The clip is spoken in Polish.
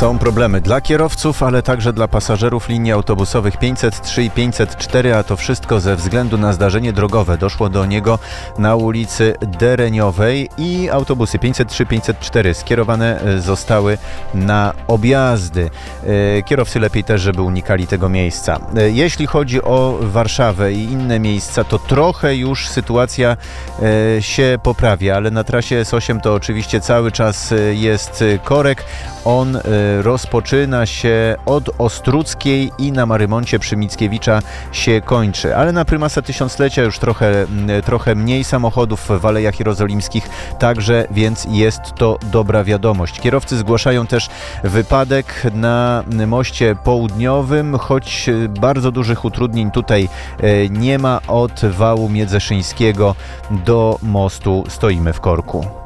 Są problemy dla kierowców, ale także dla pasażerów linii autobusowych 503 i 504, a to wszystko ze względu na zdarzenie drogowe. Doszło do niego na ulicy Dereniowej i autobusy 503, 504 skierowane zostały na objazdy. Kierowcy lepiej też, żeby unikali tego miejsca. Jeśli chodzi o Warszawę i inne miejsca, to trochę już sytuacja się poprawia, ale na trasie S8 to oczywiście cały czas jest korek. On rozpoczyna się od Ostruckiej i na Marymoncie przy Mickiewicza się kończy. Ale na Prymasa Tysiąclecia już trochę mniej samochodów w Alejach Jerozolimskich także, więc jest to dobra wiadomość. Kierowcy zgłaszają też wypadek na moście południowym, choć bardzo dużych utrudnień tutaj nie ma. Od wału Miedzeszyńskiego do mostu stoimy w korku.